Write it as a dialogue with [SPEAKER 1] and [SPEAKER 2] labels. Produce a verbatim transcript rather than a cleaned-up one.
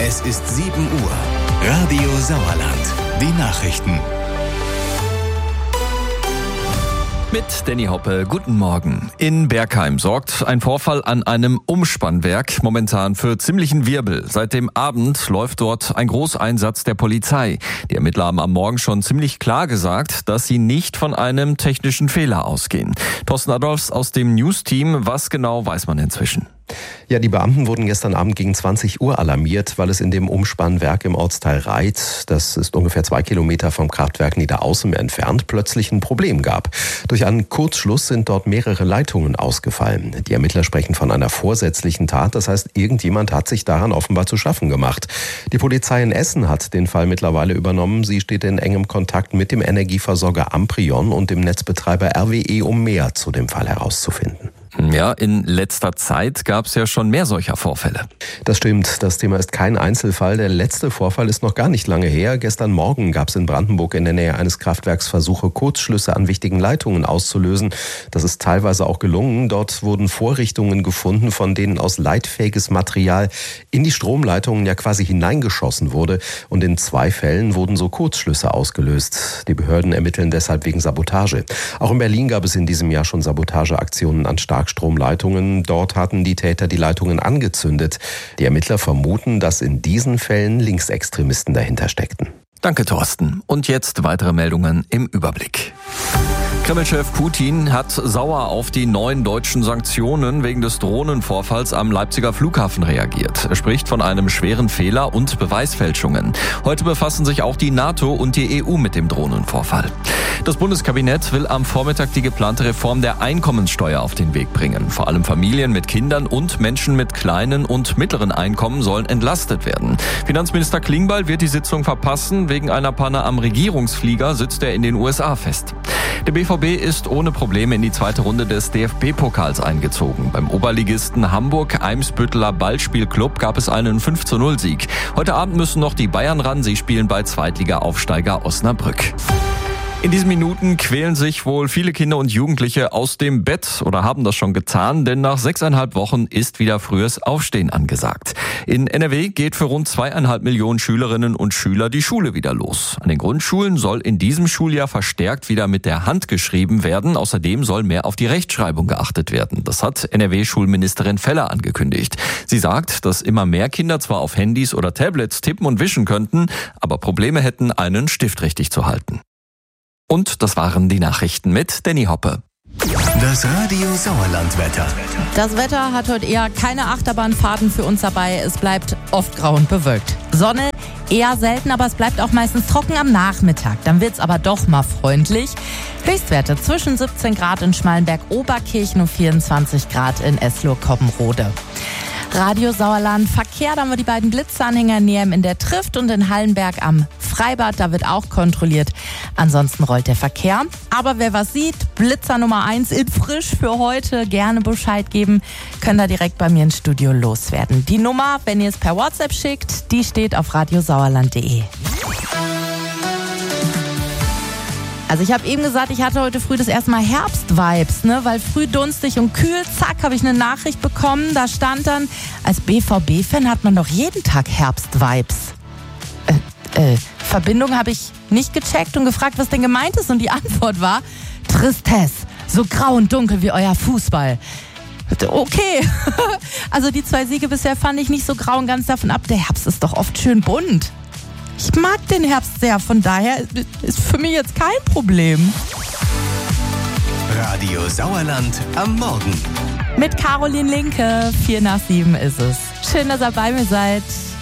[SPEAKER 1] Es ist sieben Uhr. Radio Sauerland. Die Nachrichten.
[SPEAKER 2] Mit Danny Hoppe, guten Morgen. In Bergheim sorgt ein Vorfall an einem Umspannwerk momentan für ziemlichen Wirbel. Seit dem Abend läuft dort ein Großeinsatz der Polizei. Die Ermittler haben am Morgen schon ziemlich klar gesagt, dass sie nicht von einem technischen Fehler ausgehen. Thorsten Adolfs aus dem News-Team, was genau weiß man inzwischen?
[SPEAKER 3] Ja, die Beamten wurden gestern Abend gegen zwanzig Uhr alarmiert, weil es in dem Umspannwerk im Ortsteil Reit, das ist ungefähr zwei Kilometer vom Kraftwerk Niederaußem entfernt, plötzlich ein Problem gab. Durch einen Kurzschluss sind dort mehrere Leitungen ausgefallen. Die Ermittler sprechen von einer vorsätzlichen Tat, das heißt, irgendjemand hat sich daran offenbar zu schaffen gemacht. Die Polizei in Essen hat den Fall mittlerweile übernommen. Sie steht in engem Kontakt mit dem Energieversorger Amprion und dem Netzbetreiber R W E, um mehr zu dem Fall herauszufinden.
[SPEAKER 2] Ja, in letzter Zeit gab es ja schon mehr solcher Vorfälle.
[SPEAKER 3] Das stimmt, das Thema ist kein Einzelfall. Der letzte Vorfall ist noch gar nicht lange her. Gestern Morgen gab es in Brandenburg in der Nähe eines Kraftwerks Versuche, Kurzschlüsse an wichtigen Leitungen auszulösen. Das ist teilweise auch gelungen. Dort wurden Vorrichtungen gefunden, von denen aus leitfähiges Material in die Stromleitungen ja quasi hineingeschossen wurde. Und in zwei Fällen wurden so Kurzschlüsse ausgelöst. Die Behörden ermitteln deshalb wegen Sabotage. Auch in Berlin gab es in diesem Jahr schon Sabotageaktionen an Starkstromleitungen. Dort hatten die Täter die Leitungen angezündet. Die Ermittler vermuten, dass in diesen Fällen Linksextremisten dahinter steckten.
[SPEAKER 2] Danke, Thorsten. Und jetzt weitere Meldungen im Überblick. Kreml-Chef Putin hat sauer auf die neuen deutschen Sanktionen wegen des Drohnenvorfalls am Leipziger Flughafen reagiert. Er spricht von einem schweren Fehler und Beweisfälschungen. Heute befassen sich auch die NATO und die E U mit dem Drohnenvorfall. Das Bundeskabinett will am Vormittag die geplante Reform der Einkommenssteuer auf den Weg bringen. Vor allem Familien mit Kindern und Menschen mit kleinen und mittleren Einkommen sollen entlastet werden. Finanzminister Klingbeil wird die Sitzung verpassen. Wegen einer Panne am Regierungsflieger sitzt er in den U S A fest. Der B V B ist ohne Probleme in die zweite Runde des D F B-Pokals eingezogen. Beim Oberligisten Hamburg-Eimsbütteler Ballspielclub gab es einen fünf zu null Sieg. Heute Abend müssen noch die Bayern ran. Sie spielen bei Zweitliga-Aufsteiger Osnabrück. In diesen Minuten quälen sich wohl viele Kinder und Jugendliche aus dem Bett oder haben das schon getan, denn nach sechseinhalb Wochen ist wieder frühes Aufstehen angesagt. In N R W geht für rund zweieinhalb Millionen Schülerinnen und Schüler die Schule wieder los. An den Grundschulen soll in diesem Schuljahr verstärkt wieder mit der Hand geschrieben werden. Außerdem soll mehr auf die Rechtschreibung geachtet werden. Das hat N R W-Schulministerin Feller angekündigt. Sie sagt, dass immer mehr Kinder zwar auf Handys oder Tablets tippen und wischen könnten, aber Probleme hätten, einen Stift richtig zu halten. Und das waren die Nachrichten mit Danny Hoppe.
[SPEAKER 1] Das Radio Sauerland-Wetter.
[SPEAKER 4] Das Wetter hat heute eher keine Achterbahnfahrten für uns dabei. Es bleibt oft grau und bewölkt. Sonne eher selten, aber es bleibt auch meistens trocken am Nachmittag. Dann wird's aber doch mal freundlich. Höchstwerte zwischen siebzehn Grad in Schmalenberg-Oberkirchen und vierundzwanzig Grad in Esloh-Kobbenrode. Radio Sauerland Verkehr, da haben wir die beiden Blitzeanhänger näher in der Trift und in Hallenberg am Freibad, da wird auch kontrolliert. Ansonsten rollt der Verkehr. Aber wer was sieht, Blitzer Nummer eins in frisch für heute, gerne Bescheid geben, können da direkt bei mir ins Studio loswerden. Die Nummer, wenn ihr es per WhatsApp schickt, die steht auf radiosauerland punkt de. Also ich habe eben gesagt, ich hatte heute früh das erste Mal Herbstvibes, ne? Weil früh dunstig und kühl, zack, habe ich eine Nachricht bekommen. Da stand dann, als B V B-Fan hat man doch jeden Tag Herbstvibes. Äh, äh, Verbindung habe ich nicht gecheckt und gefragt, was denn gemeint ist. Und die Antwort war, Tristesse, so grau und dunkel wie euer Fußball. Okay, also die zwei Siege bisher fand ich nicht so grau und ganz davon ab, der Herbst ist doch oft schön bunt. Ich mag den Herbst sehr, von daher ist für mich jetzt kein Problem.
[SPEAKER 1] Radio Sauerland am Morgen.
[SPEAKER 4] Mit Caroline Linke, vier nach sieben ist es. Schön, dass ihr bei mir seid.